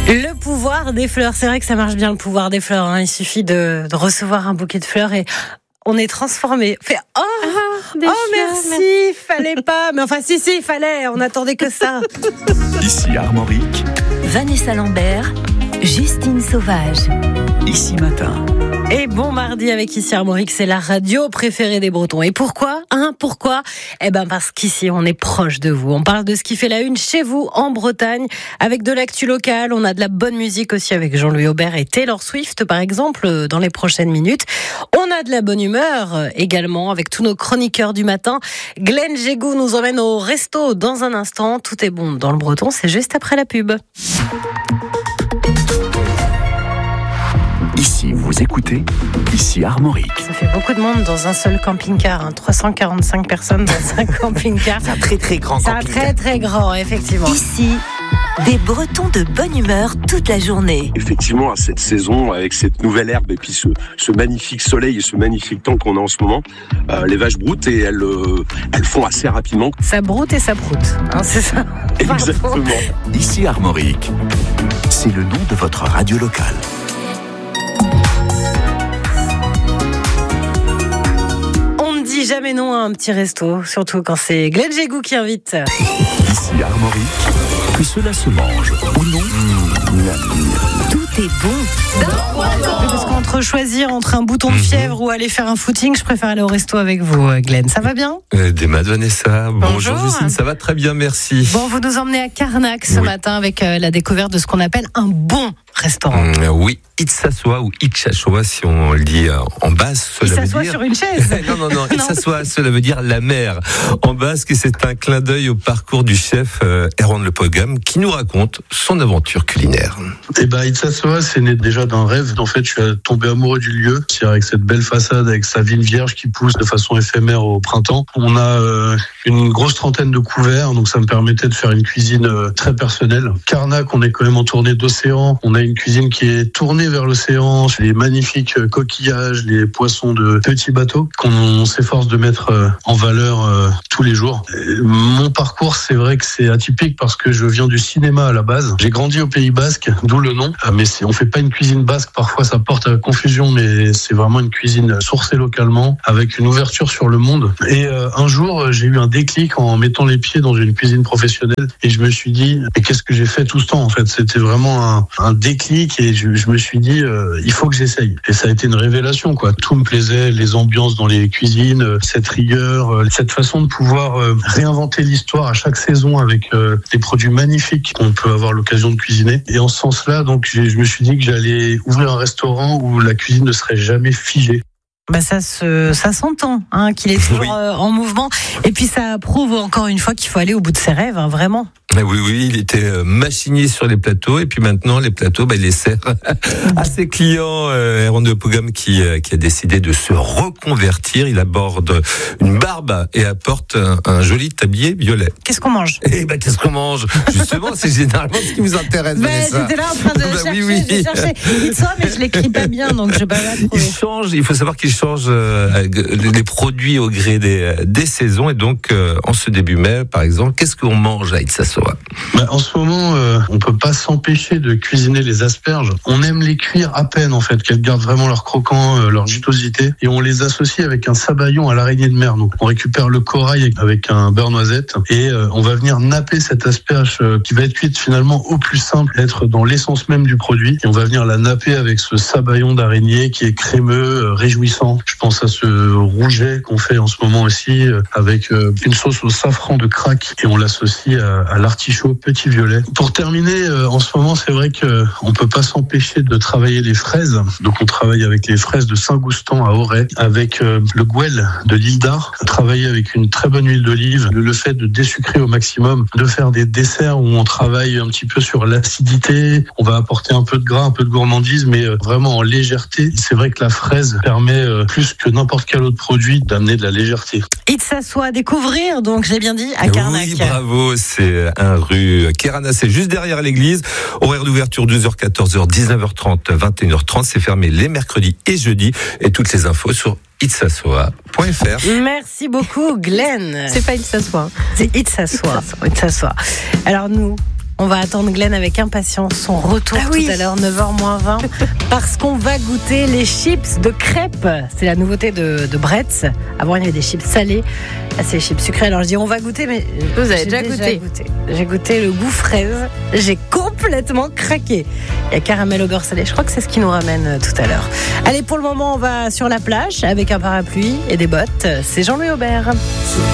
Le pouvoir des fleurs, c'est vrai que ça marche bien le pouvoir des fleurs, hein. Il suffit de recevoir un bouquet de fleurs et on est transformé. Fait merci, fallait pas. Mais enfin si, il fallait, on attendait que ça. Ici Armorique, Vanessa Lambert, Justine Sauvage. Ici Matin. Et bon mardi avec Ici Armorique, c'est la radio préférée des Bretons. Et pourquoi ? Pourquoi ? Parce qu'ici, on est proche de vous. On parle de ce qui fait la une chez vous, en Bretagne, avec de l'actu locale. On a de la bonne musique aussi avec Jean-Louis Aubert et Taylor Swift, par exemple, dans les prochaines minutes. On a de la bonne humeur également avec tous nos chroniqueurs du matin. Glenn Jégou nous emmène au resto dans un instant. Tout est bon dans le Breton, c'est juste après la pub. Ici, vous écoutez, ici Armorique. Ça fait beaucoup de monde dans un seul camping-car, 345 personnes dans un camping-car. C'est un très très grand camping-car. C'est un très très grand, effectivement. Ici, des Bretons de bonne humeur toute la journée. Effectivement, à cette saison, avec cette nouvelle herbe et puis ce magnifique soleil et ce magnifique temps qu'on a en ce moment, les vaches broutent et elles font assez rapidement. Ça broute et ça broute, c'est ça. Exactement. Ici Armorique, c'est le nom de votre radio locale. Jamais non à un petit resto, surtout quand c'est Glenn Jégou qui invite. Ici Armorique, que cela se mange ou non, Tout est bon. Parce qu'entre choisir entre un bouton de fièvre ou aller faire un footing, je préfère aller au resto avec vous, Glenn. Ça va bien ? Des Vanessa. Bonjour Bonjour. Justine, ça va très bien, merci. Bon, vous nous emmenez à Carnac ce matin avec la découverte de ce qu'on appelle un bon restaurant. Oui, Itsasoa ou Itchachoa si on le dit en basque. Il s'assoit sur une chaise. Non, Itsasoa, cela veut dire la mer. En basque, c'est un clin d'œil au parcours du chef Erwan Le Pogam qui nous raconte son aventure culinaire. Itsasoa, c'est né déjà d'un rêve. En fait, je suis tombé amoureux du lieu. C'est avec cette belle façade, avec sa vigne vierge qui pousse de façon éphémère au printemps. On a une grosse trentaine de couverts, donc ça me permettait de faire une cuisine très personnelle. Carnac, on est quand même entouré d'océan. On a une cuisine qui est tournée vers l'océan, les magnifiques coquillages, les poissons de petits bateaux qu'on s'efforce de mettre en valeur tous les jours. Mon parcours, c'est vrai que c'est atypique parce que je viens du cinéma à la base. J'ai grandi au Pays Basque, d'où le nom. Mais on fait pas une cuisine basque, parfois ça porte à confusion, mais c'est vraiment une cuisine sourcée localement, avec une ouverture sur le monde. Et un jour, j'ai eu un déclic en mettant les pieds dans une cuisine professionnelle et je me suis dit, mais qu'est-ce que j'ai fait tout ce temps en fait ? C'était vraiment un déclic et je me suis dit, il faut que j'essaye. Et ça a été une révélation, quoi. Tout me plaisait, les ambiances dans les cuisines, cette rigueur, cette façon de pouvoir réinventer l'histoire à chaque saison avec des produits magnifiques qu'on peut avoir l'occasion de cuisiner. Et en ce sens-là, donc, je me suis dit que j'allais ouvrir un restaurant où la cuisine ne serait jamais figée. Ça s'entend, qu'il est toujours en mouvement. Et puis ça prouve encore une fois qu'il faut aller au bout de ses rêves, vraiment. Oui, il était machinier sur les plateaux et puis maintenant les plateaux, il les sert à ses clients. Erwan Le Pogam qui a décidé de se reconvertir. Il aborde une barbe et apporte un joli tablier violet. Qu'est-ce qu'on mange ? Qu'est-ce qu'on mange ? Justement, c'est généralement ce qui vous intéresse, Vanessa. J'étais là en train de chercher. J'ai cherché Itsoa, mais je l'écris pas bien, donc je vais pas la trouver. Il faut savoir qu'il change les produits au gré des saisons et donc en ce début mai, par exemple, qu'est-ce qu'on mange à Itsasoa ? En ce moment, on peut pas s'empêcher de cuisiner les asperges. On aime les cuire à peine, en fait, qu'elles gardent vraiment leur croquant, leur jutosité, et on les associe avec un sabayon à l'araignée de mer. Donc, on récupère le corail avec un beurre noisette, et on va venir napper cette asperge qui va être cuite finalement au plus simple, être dans l'essence même du produit, et on va venir la napper avec ce sabayon d'araignée qui est crémeux, réjouissant. Je pense à ce rouget qu'on fait en ce moment aussi, avec une sauce au safran de crack, et on l'associe à l'artichaut petit violet. Pour terminer, en ce moment, c'est vrai qu'on peut pas s'empêcher de travailler les fraises. Donc, on travaille avec les fraises de Saint-Goustan à Auray, avec le gouel de l'île d'Ar, travailler avec une très bonne huile d'olive, le fait de désucrer au maximum, de faire des desserts où on travaille un petit peu sur l'acidité, on va apporter un peu de gras, un peu de gourmandise, mais vraiment en légèreté. C'est vrai que la fraise permet, plus que n'importe quel autre produit, d'amener de la légèreté. Itsasoa à découvrir, donc j'ai bien dit, à Carnac. Oui, bravo, c'est rue Kerana, c'est juste derrière l'église. Horaire d'ouverture 12h, 14h, 19h30, 21h30. C'est fermé les mercredis et jeudis. Et toutes les infos sur itsasoa.fr. Merci beaucoup, Glenn. C'est pas Itsasoa. C'est Itsasoa. Alors nous, On va attendre Glenn avec impatience son retour tout à l'heure, 9h-20, parce qu'on va goûter les chips de crêpes. C'est la nouveauté de Bretz. Avant, il y avait des chips salés. Là, c'est les chips sucrés. Alors, je dis on va goûter, mais vous avez déjà goûté. J'ai goûté le goût fraise. J'ai complètement craqué. Il y a caramel au beurre salé. Je crois que c'est ce qui nous ramène tout à l'heure. Allez, pour le moment, on va sur la plage avec un parapluie et des bottes. C'est Jean-Louis Aubert.